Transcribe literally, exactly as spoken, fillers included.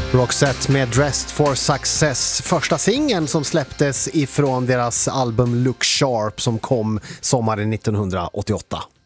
Roxette med Dressed for Success, första singeln som släpptes ifrån deras album Look Sharp som kom sommaren nittonhundraåttioåtta.